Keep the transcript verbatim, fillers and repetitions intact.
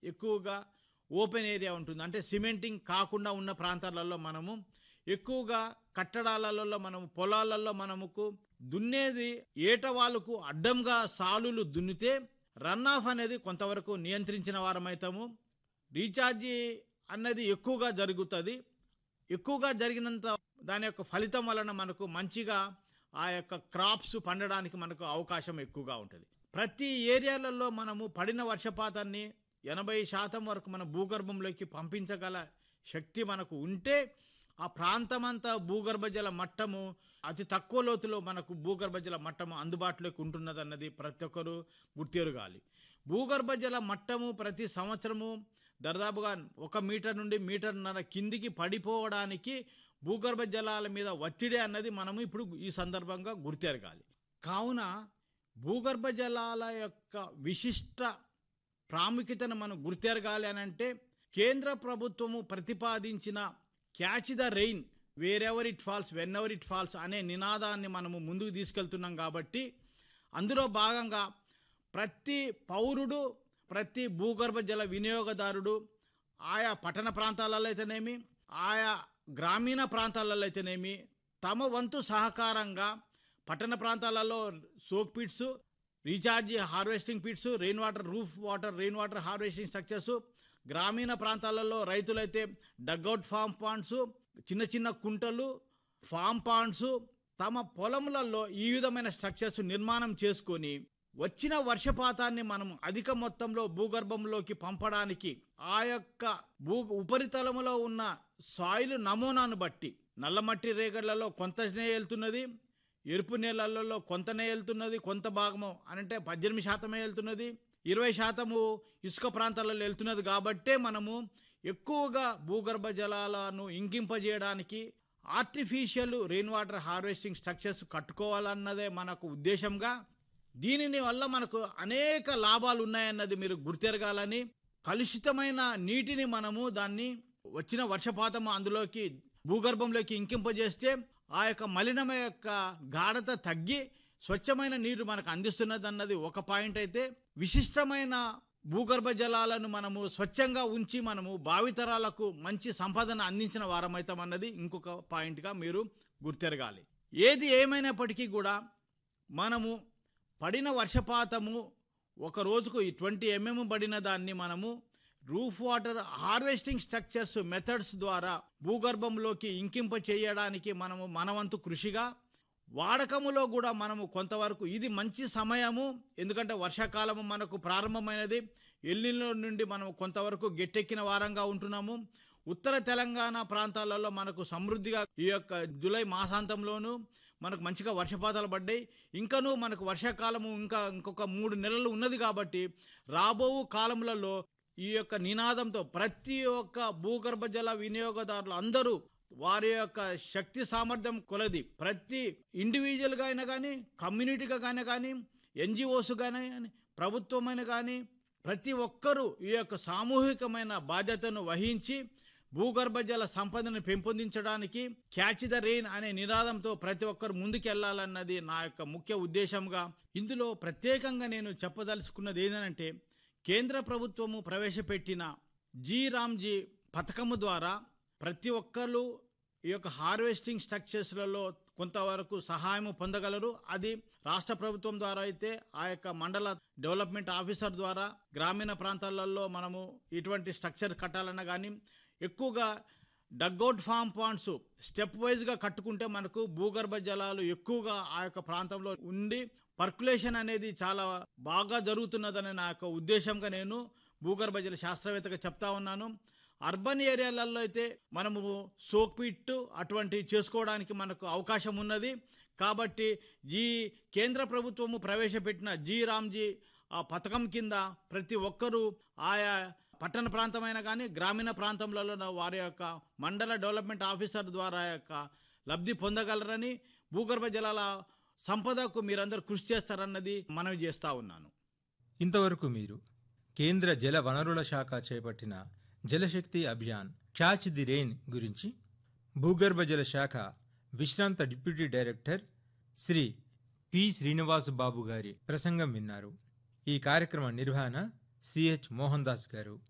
ఎక్కువగా open area ఉంటుంది. అంటే సిమెంటింగ్ కాకుండా ఉన్న ప్రాంతాలలో మనము ఎక్కువగా కట్టడాలలో మనము పొలాలలో మనముకు దున్నేది ఏటవాళ్ళకు అడ్డంగా సాలులు దున్నితే రన్ ఆఫ్ అనేది కొంతవరకు నియంత్రించిన వారమవుతాము. రీఛార్జీ అన్నది ఎక్కువగా జరుగుతుంది. ఎక్కువగా జరిగినంత దాని యొక్క ఫలితం వలన మనకు మంచిగా ఆ యొక్క క్రాప్స్ పండడానికి మనకు అవకాశం ఎక్కువగా ఉంటుంది. ప్రతి ఏరియాలలో మనము పడిన వర్షపాతాన్ని ఎనభై శాతం వరకు మన భూగర్భంలోకి పంపించగల శక్తి మనకు ఉంటే ఆ ప్రాంతమంతా భూగర్భ జల మట్టము అతి తక్కువ లోతులో మనకు భూగర్భ జల మట్టము అందుబాటులోకి ఉంటున్నదన్నది ప్రతి ఒక్కరూ గుర్తెరగాలి. భూగర్భ జల మట్టము ప్రతి సంవత్సరము దాదాపుగా ఒక మీటర్ నుండి మీటర్న్నర కిందికి పడిపోవడానికి భూగర్భ జలాల మీద ఒత్తిడి అన్నది మనము ఇప్పుడు ఈ సందర్భంగా గుర్తెరగాలి. కావున భూగర్భ జలాల యొక్క విశిష్ట ప్రాముఖ్యతను మనం గుర్తెరగాలి అని అంటే కేంద్ర ప్రభుత్వము ప్రతిపాదించిన catch the rain wherever it falls when ever it falls అనే నినాదాన్ని మనము ముందుకు తీసుకెళ్తున్నాం. కాబట్టి అందులో భాగంగా ప్రతి పౌరుడు, ప్రతి భూగర్భ జల వినియోగదారుడు ఆయా పట్టణ ప్రాంతాలలో అయితేనేమి, ఆయా గ్రామీణ ప్రాంతాలలో అయితేనేమి తమ వంతు సహకారంగా పట్టణ ప్రాంతాలలో soak pits, recharge harvesting pits, rain water roof water rain water harvesting structures, గ్రామీణ ప్రాంతాలలో రైతులైతే డగ్అవుట్ ఫామ్ పాండ్స్, చిన్న చిన్న కుంటలు, ఫామ్ పాండ్స్ తమ పొలములలో ఈ విధమైన స్ట్రక్చర్స్ నిర్మాణం చేసుకొని వచ్చిన వర్షపాతాన్ని మనం అధిక మొత్తంలో భూగర్భంలోకి పంపడానికి ఆ యొక్క భూ ఉపరితలములో ఉన్న సాయిల్ నమూనాను బట్టి నల్లమట్టి రేగళ్లలో కొంతనే వెళ్తున్నది, ఎరుపు నేలలలో కొంతనే వెళ్తున్నది, కొంత భాగము అనంటే పద్దెనిమిది శాతమే వెళ్తున్నది, ఇరవై శాతము ఇసుక ప్రాంతాలలో వెళ్తున్నది. కాబట్టే మనము ఎక్కువగా భూగర్భ జలాలను ఇంకింపజేయడానికి artificial rain water harvesting structures కట్టుకోవాలన్నదే మనకు ఉద్దేశంగా, దీనిని వల్ల మనకు అనేక లాభాలు ఉన్నాయన్నది మీరు గుర్తెరగాలని, కలుషితమైన నీటిని మనము దాన్ని వచ్చిన వర్షపాతము అందులోకి భూగర్భంలోకి ఇంకింపజేస్తే ఆ యొక్క మలినం యొక్క గాఢత తగ్గి స్వచ్ఛమైన నీరు మనకు అందిస్తున్నది అన్నది ఒక పాయింట్ అయితే, విశిష్టమైన భూగర్భ జలాలను మనము స్వచ్ఛంగా ఉంచి మనము భావితరాలకు మంచి సంపదను అందించిన వారమవుతామన్నది ఇంకొక పాయింట్గా మీరు గుర్తెరగాలి. ఏది ఏమైనప్పటికీ కూడా మనము పడిన వర్షపాతము ఒక రోజుకు ట్వంటీ ఎంఎం పడిన దాన్ని మనము roof water harvesting structures methods ద్వారా భూగర్భంలోకి ఇంకింప చేయడానికి మనము మనవంతు కృషిగా వాడకములో కూడా మనము కొంతవరకు ఇది మంచి సమయము. ఎందుకంటే వర్షాకాలము మనకు ప్రారంభమైనది, ఎల్నిలో నుండి మనం కొంతవరకు గట్టెక్కిన వారంగా ఉంటున్నాము. ఉత్తర తెలంగాణ ప్రాంతాలలో మనకు సమృద్ధిగా ఈ యొక్క జూలై మాసాంతంలోనూ మనకు మంచిగా వర్షపాతాలు పడ్డాయి. ఇంకనూ మనకు వర్షాకాలము ఇంకా ఇంకొక మూడు నెలలు ఉన్నది. కాబట్టి రాబో కాలములలో ఈ యొక్క నినాదంతో ప్రతి ఒక్క భూగర్భ జల వినియోగదారులు అందరూ వారి యొక్క శక్తి సామర్థ్యం కొలది ప్రతి ఇండివిజువల్గా అయినా కానీ, కమ్యూనిటీగా కానీ కానీ ఎన్జిఓస్ కానీ ప్రభుత్వమైన కానీ ప్రతి ఒక్కరూ ఈ యొక్క సామూహికమైన బాధ్యతను వహించి భూగర్భ జల సంపదను పెంపొందించడానికి క్యాచ్ ద రెయిన్ అనే నినాదంతో ప్రతి ఒక్కరు ముందుకెళ్లాలన్నది నా యొక్క ముఖ్య ఉద్దేశంగా, ఇందులో ప్రత్యేకంగా నేను చెప్పదలుచుకున్నది ఏంటంటే కేంద్ర ప్రభుత్వము ప్రవేశపెట్టిన జీ రామ్జీ పథకము ద్వారా ప్రతి ఒక్కరు ఈ యొక్క హార్వెస్టింగ్ స్ట్రక్చర్స్లలో కొంతవరకు సహాయం పొందగలరు. అది రాష్ట్ర ప్రభుత్వం ద్వారా అయితే ఆ యొక్క మండల డెవలప్మెంట్ ఆఫీసర్ ద్వారా గ్రామీణ ప్రాంతాలలో మనము ఇటువంటి స్ట్రక్చర్ కట్టాలన్నా కానీ ఎక్కువగా డగ్అవుట్ ఫామ్ పాండ్స్ స్టెప్ వైజ్గా కట్టుకుంటే మనకు భూగర్భ జలాలు ఎక్కువగా ఆ యొక్క ప్రాంతంలో ఉండి పర్కులేషన్ అనేది చాలా బాగా జరుగుతున్నదని నా యొక్క ఉద్దేశంగా నేను భూగర్భ జల శాస్త్రవేత్తగా చెప్తా ఉన్నాను. అర్బన్ ఏరియాలలో అయితే మనము సోక్ పిట్ అటువంటివి చేసుకోవడానికి మనకు అవకాశం ఉన్నది. కాబట్టి ఈ కేంద్ర ప్రభుత్వము ప్రవేశపెట్టిన జీ రామ్జీ ఆ పథకం కింద ప్రతి ఒక్కరూ ఆయా పట్టణ ప్రాంతమైన కానీ గ్రామీణ ప్రాంతంలో వారి యొక్క మండల డెవలప్మెంట్ ఆఫీసర్ ద్వారా యొక్క లబ్ధి పొందగలరని, భూగర్భ జలాల సంపదకు మీరందరూ కృషి చేస్తారన్నది మనవి చేస్తా ఉన్నాను. ఇంతవరకు మీరు కేంద్ర జల వనరుల శాఖ చేపట్టిన జలశక్తి అభియాన్ క్యాచ్ ది రెయిన్ గురించి భూగర్భ జల శాఖ విశ్రాంత deputy director Shri P Srinivas బాబు గారి ప్రసంగం విన్నారు. ఈ కార్యక్రమ నిర్వహణ సిహెచ్ మోహన్ దాస్ గారు.